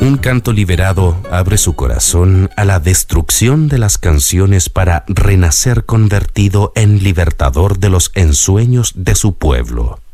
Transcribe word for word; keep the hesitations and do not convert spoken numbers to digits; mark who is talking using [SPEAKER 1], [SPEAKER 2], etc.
[SPEAKER 1] un canto liberado abre su corazón a la destrucción de las canciones para renacer convertido en libertador de los ensueños de su pueblo.